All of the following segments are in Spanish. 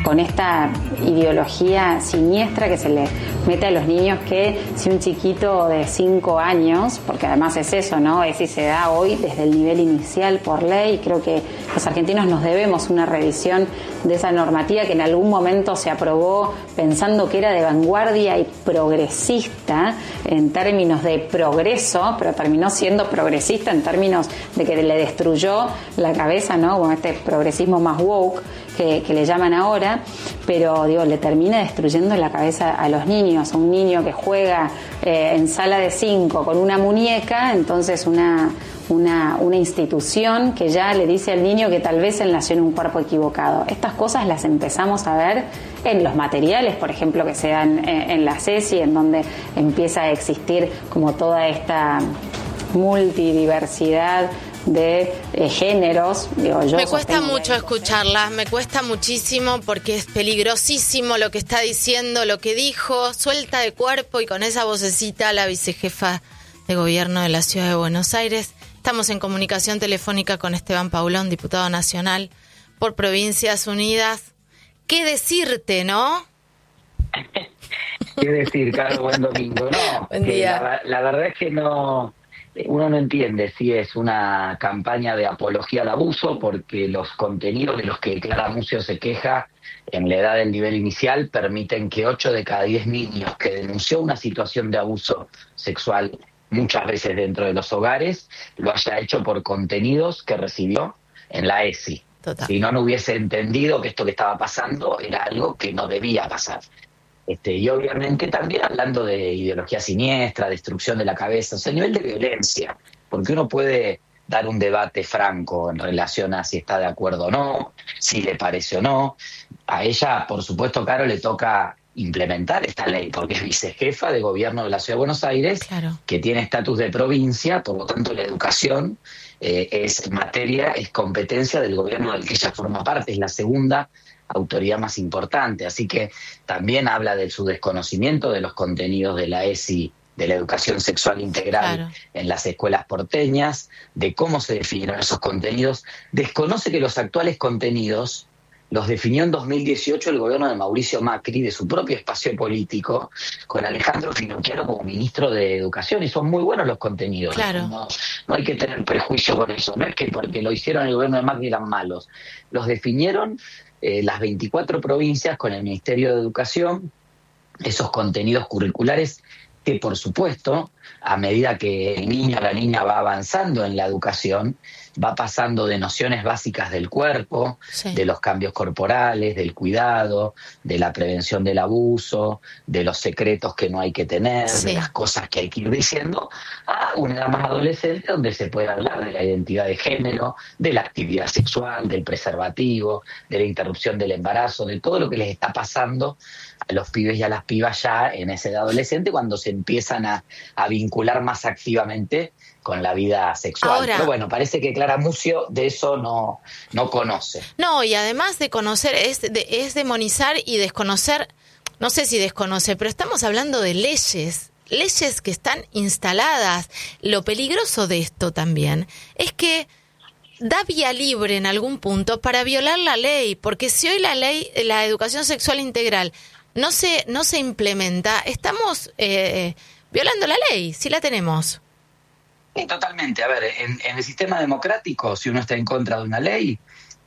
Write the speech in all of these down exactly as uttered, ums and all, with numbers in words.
con esta ideología siniestra que se le mete a los niños, que si un chiquito de cinco años, porque además es eso, ¿no? Es si se da hoy desde el nivel inicial por ley. Creo que los argentinos nos debemos una revisión de esa normativa que en algún momento se aprobó pensando que era de vanguardia y progresista en términos de progreso, pero terminó siendo progresista en términos de que le destruyó la cabeza, ¿no? Con este progresismo más woke que, que le llaman ahora, pero digo, le termina destruyendo la cabeza a los niños. Un niño que juega eh, en sala de cinco con una muñeca, entonces una Una, una institución que ya le dice al niño que tal vez él nació en un cuerpo equivocado. Estas cosas las empezamos a ver en los materiales, por ejemplo, que se dan en, en la CESI, en donde empieza a existir como toda esta multidiversidad de eh, géneros. Digo, yo me cuesta mucho escucharla, me cuesta muchísimo porque es peligrosísimo lo que está diciendo, lo que dijo, suelta de cuerpo, y con esa vocecita la vicejefa de gobierno de la Ciudad de Buenos Aires. Estamos en comunicación telefónica con Esteban Paulón, diputado nacional por Provincias Unidas. ¿Qué decirte, no? ¿Qué decir, Carlos? Buen domingo. No, Buen día. La, la verdad es que no, uno no entiende si es una campaña de apología al abuso, porque los contenidos de los que Clara Mucio se queja en la edad del nivel inicial permiten que ocho de cada diez niños que denunció una situación de abuso sexual, muchas veces dentro de los hogares, lo haya hecho por contenidos que recibió en la ESI. Total. Si no, no hubiese entendido que esto que estaba pasando era algo que no debía pasar. Este, y obviamente también hablando de ideología siniestra, destrucción de la cabeza, o sea, el nivel de violencia, porque uno puede dar un debate franco en relación a si está de acuerdo o no, si le parece o no. A ella, por supuesto, Caro, le toca implementar esta ley, porque es vicejefa de gobierno de la Ciudad de Buenos Aires, claro, que tiene estatus de provincia, por lo tanto la educación eh, es materia, es competencia del gobierno del que ella forma parte, es la segunda autoridad más importante, así que también habla de su desconocimiento de los contenidos de la ESI, de la educación sexual integral, claro, en las escuelas porteñas, de cómo se definieron esos contenidos. Desconoce que los actuales contenidos los definió en dos mil dieciocho el gobierno de Mauricio Macri, de su propio espacio político, con Alejandro Finocchiaro como ministro de Educación, y son muy buenos los contenidos. Claro. No, no hay que tener prejuicio con eso, no es que porque lo hicieron el gobierno de Macri eran malos. Los definieron eh, las veinticuatro provincias con el Ministerio de Educación, esos contenidos curriculares que, por supuesto, a medida que el niño o la niña va avanzando en la educación, va pasando de nociones básicas del cuerpo, sí, de los cambios corporales, del cuidado, de la prevención del abuso, de los secretos que no hay que tener, sí, de las cosas que hay que ir diciendo, a una edad más adolescente donde se puede hablar de la identidad de género, de la actividad sexual, del preservativo, de la interrupción del embarazo, de todo lo que les está pasando a los pibes y a las pibas ya en esa edad adolescente, cuando se empiezan a, a vincular más activamente con la vida sexual. Ahora, pero bueno, parece que Clara Mucio de eso no, no conoce. No, y además de conocer, es, de, es demonizar y desconocer, no sé si desconoce, pero estamos hablando de leyes, leyes que están instaladas. Lo peligroso de esto también es que da vía libre en algún punto para violar la ley, porque si hoy la ley, la educación sexual integral, no se, no se implementa, estamos eh, violando la ley, si la tenemos. Sí, totalmente. A ver, en, en el sistema democrático, si uno está en contra de una ley,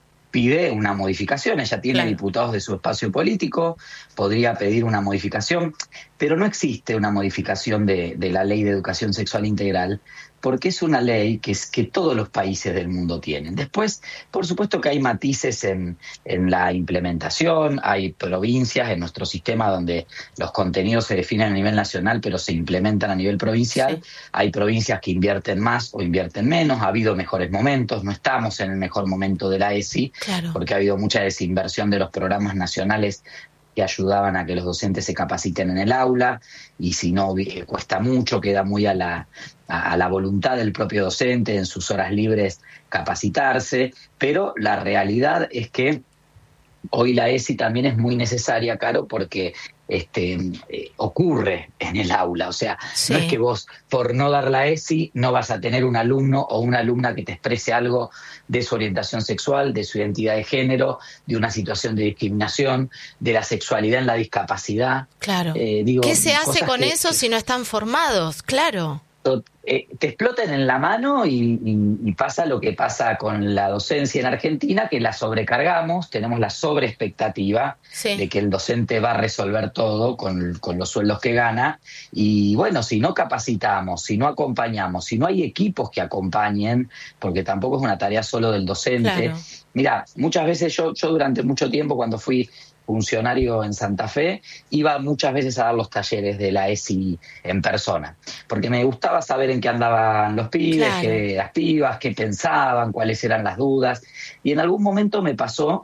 pide una modificación. Ella tiene, claro, diputados de su espacio político, podría pedir una modificación, pero no existe una modificación de, de la ley de educación sexual integral, porque es una ley que, es, que todos los países del mundo tienen. Después, por supuesto que hay matices en, en la implementación, hay provincias en nuestro sistema donde los contenidos se definen a nivel nacional, pero se implementan a nivel provincial. Sí. Hay provincias que invierten más o invierten menos, ha habido mejores momentos, no estamos en el mejor momento de la ESI, claro, porque ha habido mucha desinversión de los programas nacionales que ayudaban a que los docentes se capaciten en el aula, y si no, cuesta mucho, queda muy a la, a, a la voluntad del propio docente en sus horas libres capacitarse, pero la realidad es que hoy la ESI también es muy necesaria, Caro, porque este, eh, ocurre en el aula. O sea, sí. No es que vos, por no dar la ESI, no vas a tener un alumno o una alumna que te exprese algo de su orientación sexual, de su identidad de género, de una situación de discriminación, de la sexualidad en la discapacidad. Claro. Eh, digo, ¿qué se hace con que, eso si no están formados? Claro. Eh, te explotan en la mano y, y, y pasa lo que pasa con la docencia en Argentina, que la sobrecargamos, tenemos la sobreexpectativa sí. de que el docente va a resolver todo con, con los sueldos que gana, y bueno, si no capacitamos, si no acompañamos, si no hay equipos que acompañen, porque tampoco es una tarea solo del docente. Claro. Mira, muchas veces yo, yo durante mucho tiempo cuando fui funcionario en Santa Fe, iba muchas veces a dar los talleres de la ESI en persona, porque me gustaba saber en qué andaban los pibes, claro. qué, las pibas, qué pensaban, cuáles eran las dudas, y en algún momento me pasó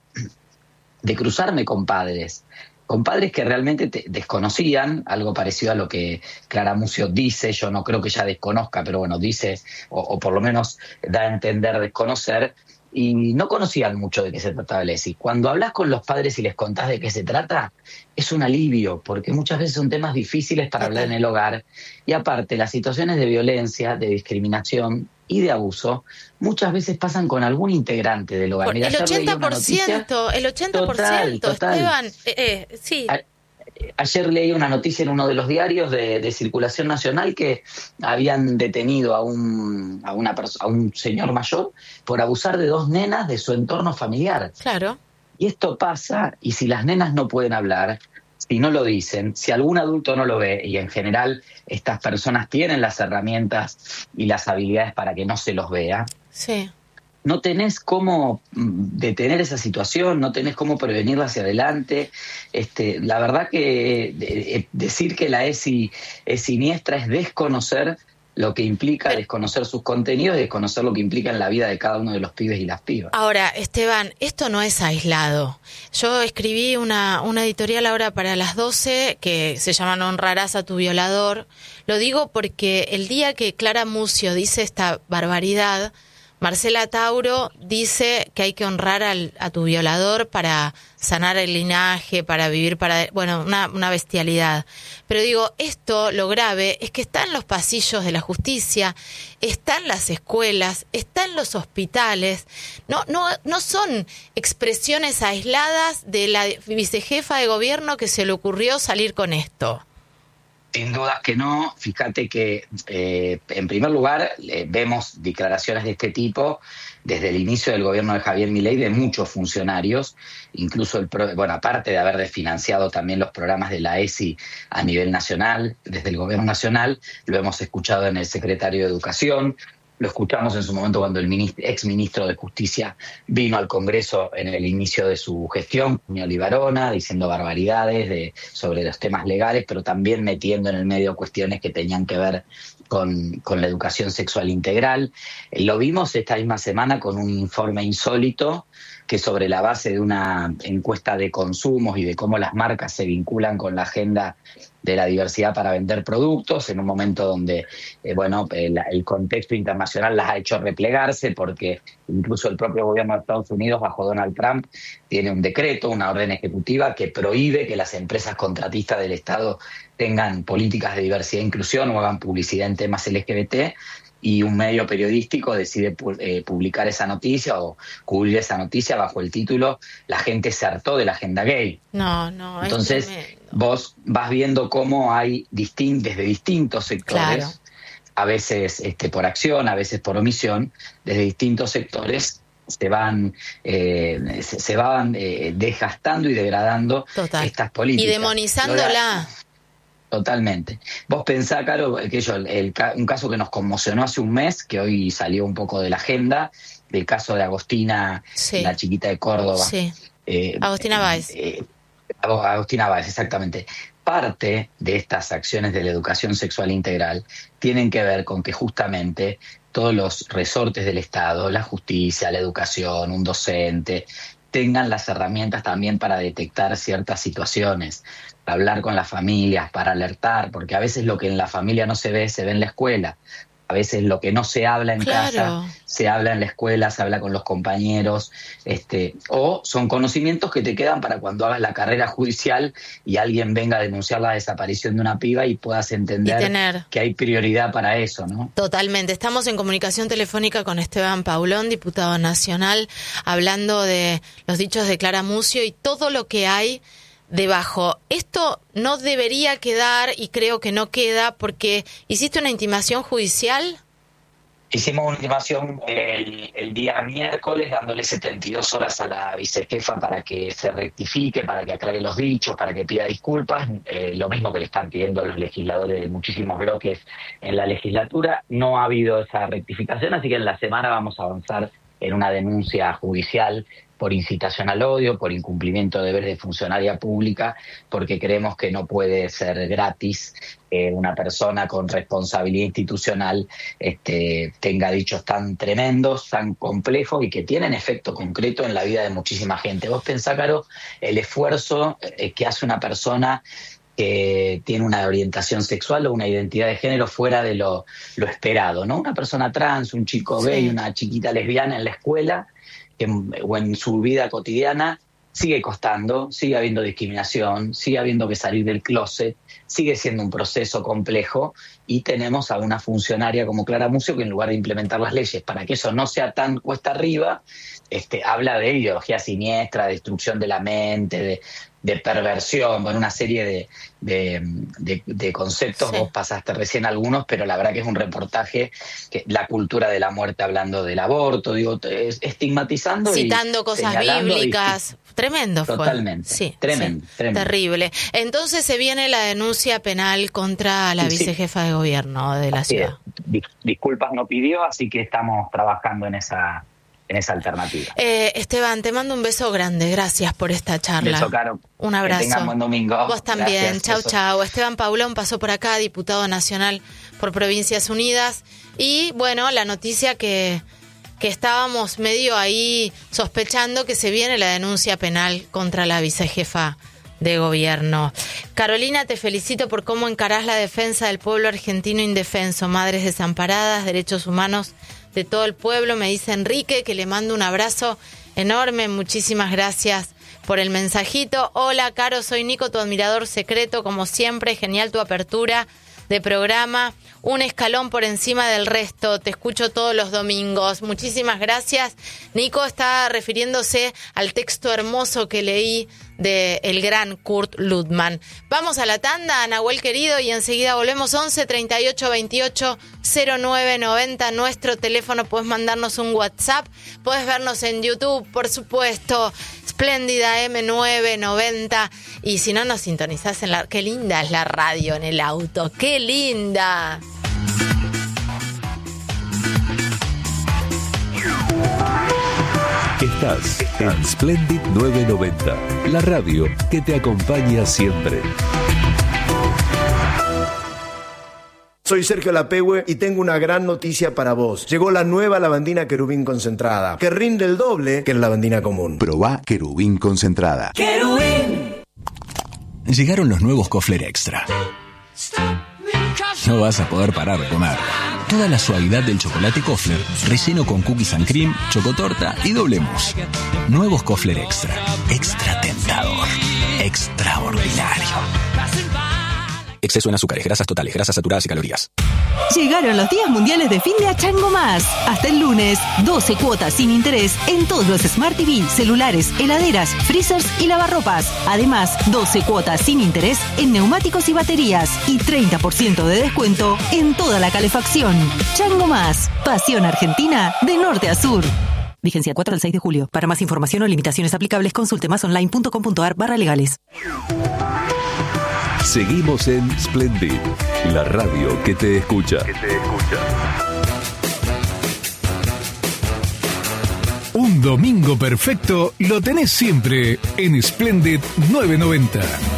de cruzarme con padres, con padres que realmente te desconocían, algo parecido a lo que Clara Mucio dice, yo no creo que ella desconozca, pero bueno, dice, o, o por lo menos da a entender desconocer, y no conocían mucho de qué se trataba el ESI. Cuando hablas con los padres y les contás de qué se trata, es un alivio, porque muchas veces son temas difíciles para hablar en el hogar, y aparte las situaciones de violencia, de discriminación y de abuso, muchas veces pasan con algún integrante del hogar. Mira, el ochenta por ciento, el ochenta por ciento, total, total. Esteban, eh, eh, sí. A- Ayer leí una noticia en uno de los diarios de, de circulación nacional que habían detenido a un, a, una perso- a un señor mayor por abusar de dos nenas de su entorno familiar. Claro. Y esto pasa, y si las nenas no pueden hablar, si no lo dicen, si algún adulto no lo ve, y en general estas personas tienen las herramientas y las habilidades para que no se los vea, sí. no tenés cómo detener esa situación, no tenés cómo prevenirla hacia adelante. Este, la verdad que de, decir que la ESI es siniestra es desconocer lo que implica, desconocer sus contenidos y desconocer lo que implica en la vida de cada uno de los pibes y las pibas. Ahora, Esteban, esto no es aislado. Yo escribí una, una editorial ahora para las doce que se llama No honrarás a tu violador. Lo digo porque el día que Clara Mucio dice esta barbaridad, Marcela Tauro dice que hay que honrar al, a tu violador para sanar el linaje, para vivir para... Bueno, una, una bestialidad. Pero digo, esto, lo grave, es que está en los pasillos de la justicia, está en las escuelas, está en los hospitales. No, no, no son expresiones aisladas de la vicejefa de gobierno que se le ocurrió salir con esto. Sin duda que no. Fíjate que, eh, en primer lugar, eh, vemos declaraciones de este tipo desde el inicio del gobierno de Javier Milei de muchos funcionarios, incluso, el pro, bueno, aparte de haber desfinanciado también los programas de la ESI a nivel nacional, desde el gobierno nacional, lo hemos escuchado en el secretario de Educación, lo escuchamos en su momento cuando el ministro, ex ministro de Justicia vino al Congreso en el inicio de su gestión, Cuño Libarona, diciendo barbaridades de, sobre los temas legales, pero también metiendo en el medio cuestiones que tenían que ver con, con la educación sexual integral. Eh, lo vimos esta misma semana con un informe insólito que, sobre la base de una encuesta de consumos y de cómo las marcas se vinculan con la agenda de la diversidad para vender productos, en un momento donde eh, bueno, el, el contexto internacional las ha hecho replegarse, porque incluso el propio gobierno de Estados Unidos, bajo Donald Trump, tiene un decreto, una orden ejecutiva que prohíbe que las empresas contratistas del Estado tengan políticas de diversidad e inclusión o hagan publicidad en temas L G B T, y un medio periodístico decide eh, publicar esa noticia o cubrir esa noticia bajo el título "La gente se hartó de la agenda gay". No, no. Entonces, es vos vas viendo cómo hay distin- desde distintos sectores, claro. a veces este, por acción, a veces por omisión, desde distintos sectores se van eh, se, se van eh, desgastando y degradando Total. estas políticas. Y demonizándola. Totalmente. Vos pensá, Caro, que yo, el, el, un caso que nos conmocionó hace un mes, que hoy salió un poco de la agenda, del caso de Agostina, sí. la chiquita de Córdoba. Sí. Eh, Agostina Báez. Eh, Agostina Báez, exactamente. Parte de estas acciones de la educación sexual integral tienen que ver con que justamente todos los resortes del Estado, la justicia, la educación, un docente, tengan las herramientas también para detectar ciertas situaciones, para hablar con las familias, para alertar, porque a veces lo que en la familia no se ve, se ve en la escuela. A veces lo que no se habla en claro. casa, se habla en la escuela, se habla con los compañeros, este, o son conocimientos que te quedan para cuando hagas la carrera judicial y alguien venga a denunciar la desaparición de una piba y puedas entender y tener. que hay prioridad para eso, ¿no? Totalmente. Estamos en comunicación telefónica con Esteban Paulón, diputado nacional, hablando de los dichos de Clara Mucio y todo lo que hay debajo. Esto no debería quedar, y creo que no queda, porque hiciste una intimación judicial. Hicimos una intimación el, el día miércoles, dándole setenta y dos horas a la vicejefa para que se rectifique, para que aclare los dichos, para que pida disculpas, eh, lo mismo que le están pidiendo los legisladores de muchísimos bloques en la legislatura. No ha habido esa rectificación, así que en la semana vamos a avanzar en una denuncia judicial por incitación al odio, por incumplimiento de deberes de funcionaria pública, porque creemos que no puede ser gratis eh, una persona con responsabilidad institucional este, tenga dichos tan tremendos, tan complejos y que tienen efecto concreto en la vida de muchísima gente. Vos pensá, Caro, el esfuerzo eh, que hace una persona que tiene una orientación sexual o una identidad de género fuera de lo, lo esperado, ¿no? Una persona trans, un chico gay, sí. Una chiquita lesbiana en la escuela, que, o en su vida cotidiana, sigue costando, sigue habiendo discriminación, sigue habiendo que salir del closet, sigue siendo un proceso complejo, y tenemos a una funcionaria como Clara Mucio que en lugar de implementar las leyes para que eso no sea tan cuesta arriba, este, habla de ideología siniestra, destrucción de la mente, de, de perversión, bueno, una serie de, de, de, de conceptos. Sí. Vos pasaste recién algunos, pero la verdad que es un reportaje, que la cultura de la muerte hablando del aborto, digo, estigmatizando, citando y cosas bíblicas. Y, tremendo fue. Totalmente. Sí, tremendo, sí, tremendo. Terrible. Entonces se viene la denuncia penal contra la sí, vicejefa sí. de gobierno de la así ciudad. Es. Disculpas no pidió, así que estamos trabajando en esa en esa alternativa. Eh, Esteban, te mando un beso grande. Gracias por esta charla. Beso, Caro. Un abrazo. Que tengan buen domingo. Vos también. Gracias, chau, beso. chau. Esteban Paulón pasó por acá, diputado nacional por Provincias Unidas. Y bueno, la noticia que, que estábamos medio ahí sospechando, que se viene la denuncia penal contra la vicejefa de gobierno. Carolina, te felicito por cómo encarás la defensa del pueblo argentino indefenso, madres desamparadas, derechos humanos de todo el pueblo, me dice Enrique, que le mando un abrazo enorme. Muchísimas gracias por el mensajito. Hola, Caro, soy Nico, tu admirador secreto, como siempre, genial tu apertura de programa, un escalón por encima del resto, te escucho todos los domingos. Muchísimas gracias. Nico está refiriéndose al texto hermoso que leí de el gran Kurt Ludmann. Vamos a la tanda, Nahuel querido, y enseguida volvemos. Once treinta y ocho veintiocho cero nueve noventa, nuestro teléfono. Puedes mandarnos un WhatsApp, puedes vernos en YouTube, por supuesto, Espléndida eme nueve noventa, y si no nos sintonizás en la... Qué linda es la radio en el auto, qué linda. Estás en Splendid novecientos noventa, la radio que te acompaña siempre. Soy Sergio Lapehue y tengo una gran noticia para vos. Llegó la nueva lavandina Querubín concentrada, que rinde el doble que la lavandina común. Probá Querubín concentrada. ¡Querubín! Llegaron los nuevos Kofler Extra. No vas a poder parar de comer. Toda la suavidad del chocolate Kofler, relleno con cookies and cream, chocotorta y doble mousse. Nuevos Kofler Extra. Extra tentador. Extraordinario. Exceso en azúcares, grasas totales, grasas saturadas y calorías. Llegaron los días mundiales de fin de A Chango Más. Hasta el lunes, doce cuotas sin interés en todos los Smart T V, celulares, heladeras, freezers y lavarropas. Además, doce cuotas sin interés en neumáticos y baterías y treinta por ciento de descuento en toda la calefacción. Chango Más, pasión argentina de norte a sur. Vigencia cuatro al seis de julio. Para más información o limitaciones aplicables, consulte masonline.com.ar barra legales. Seguimos en Splendid, la radio que te escucha. Que te escucha. Un domingo perfecto lo tenés siempre en Splendid novecientos noventa.